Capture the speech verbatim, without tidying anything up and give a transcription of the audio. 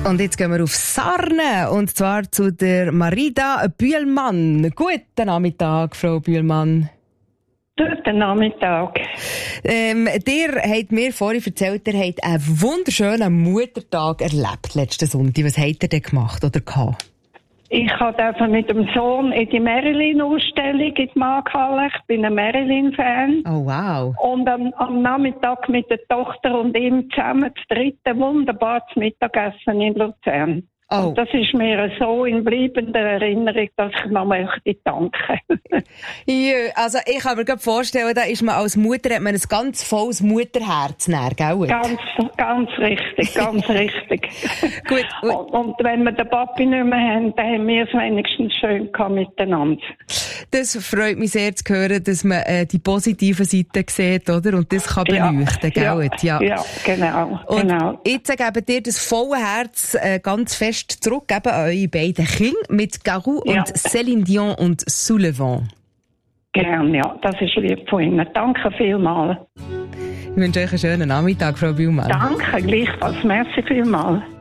Und jetzt gehen wir auf Sarne, und zwar zu der Marida Bühlmann. Guten Nachmittag, Frau Bühlmann. Guten Nachmittag. Ähm, dir habt mir vorhin erzählt, ihr habt einen wunderschönen Muttertag erlebt letzten Sonntag. Was habt ihr denn gemacht oder gehabt? Ich durfte mit dem Sohn in die Marilyn-Ausstellung in die Markthalle. Ich bin ein Marilyn-Fan. Oh, wow. Und am, am Nachmittag mit der Tochter und ihm zusammen das dritte wunderbares Mittagessen in Luzern. Oh. Und das ist mir so in bleibender Erinnerung, dass ich noch möchte danken. Ja, also ich kann mir gerade vorstellen, da ist man als Mutter, hat man ein ganz volles Mutterherz näher, gell? Ganz, ganz richtig, ganz richtig. Gut. Und, und wenn wir den Papi nicht mehr haben, dann haben wir es wenigstens schön gehabt miteinander. Das freut mich sehr zu hören, dass man äh, die positive Seite sieht, oder? Und das kann beleuchten, ja, gell? Ja, ja, genau. Und genau. jetzt geben dir das volle Herz äh, ganz fest zurück, eben an eure beiden Kinder mit Garou Ja. und Céline Dion und Sous le Vent. Gerne, ja. Das ist lieb von Ihnen. Danke vielmals. Ich wünsche euch einen schönen Nachmittag, Frau Bühlmann. Danke, gleichfalls. Merci vielmals.